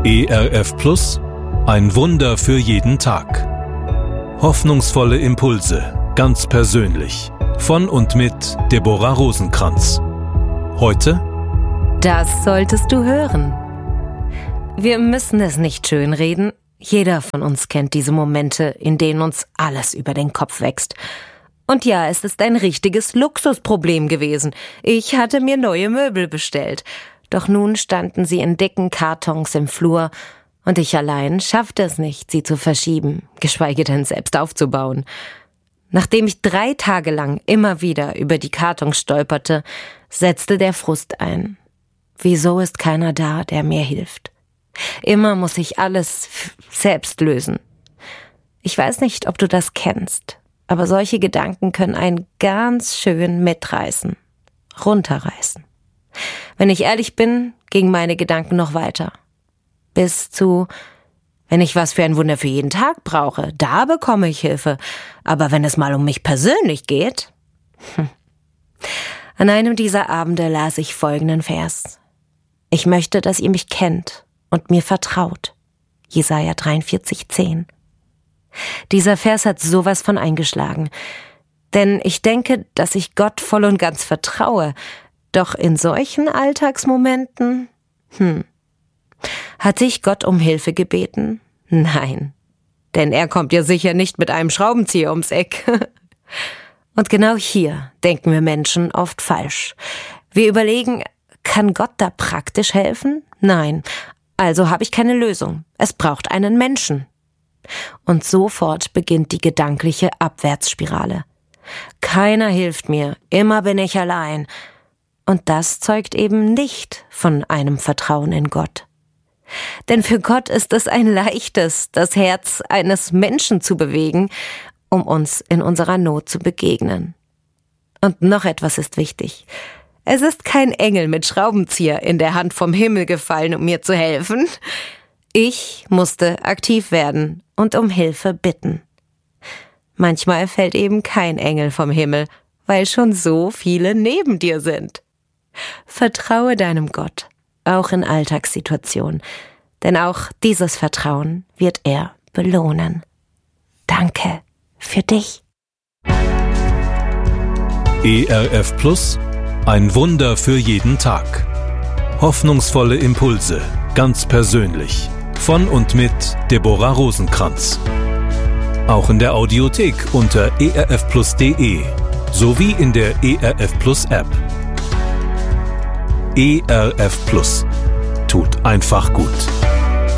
ERF Plus, ein Wunder für jeden Tag. Hoffnungsvolle Impulse, ganz persönlich. Von und mit Deborah Rosenkranz. Heute: Das solltest du hören. Wir müssen es nicht schönreden. Jeder von uns kennt diese Momente, in denen uns alles über den Kopf wächst. Und ja, es ist ein richtiges Luxusproblem gewesen. Ich hatte mir neue Möbel bestellt. Doch nun standen sie in dicken Kartons im Flur und ich allein schaffte es nicht, sie zu verschieben, geschweige denn selbst aufzubauen. Nachdem ich 3 Tage lang immer wieder über die Kartons stolperte, setzte der Frust ein. Wieso ist keiner da, der mir hilft? Immer muss ich alles selbst lösen. Ich weiß nicht, ob du das kennst, aber solche Gedanken können einen ganz schön mitreißen, runterreißen. Wenn ich ehrlich bin, gingen meine Gedanken noch weiter. Bis zu: Wenn ich was für ein Wunder für jeden Tag brauche, da bekomme ich Hilfe. Aber wenn es mal um mich persönlich geht... An einem dieser Abende las ich folgenden Vers. Ich möchte, dass ihr mich kennt und mir vertraut. Jesaja 43,10. Dieser Vers hat sowas von eingeschlagen. Denn ich denke, dass ich Gott voll und ganz vertraue. Doch in solchen Alltagsmomenten... Hatte ich Gott um Hilfe gebeten? Nein, denn er kommt ja sicher nicht mit einem Schraubenzieher ums Eck. Und genau hier denken wir Menschen oft falsch. Wir überlegen, kann Gott da praktisch helfen? Nein, also habe ich keine Lösung. Es braucht einen Menschen. Und sofort beginnt die gedankliche Abwärtsspirale. Keiner hilft mir, immer bin ich allein. Und das zeugt eben nicht von einem Vertrauen in Gott. Denn für Gott ist es ein leichtes, das Herz eines Menschen zu bewegen, um uns in unserer Not zu begegnen. Und noch etwas ist wichtig. Es ist kein Engel mit Schraubenzieher in der Hand vom Himmel gefallen, um mir zu helfen. Ich musste aktiv werden und um Hilfe bitten. Manchmal fällt eben kein Engel vom Himmel, weil schon so viele neben dir sind. Vertraue deinem Gott, auch in Alltagssituationen, denn auch dieses Vertrauen wird er belohnen. Danke für dich. ERF Plus, ein Wunder für jeden Tag. Hoffnungsvolle Impulse, ganz persönlich. Von und mit Deborah Rosenkranz. Auch in der Audiothek unter erfplus.de sowie in der ERF Plus App. ERF Plus tut einfach gut.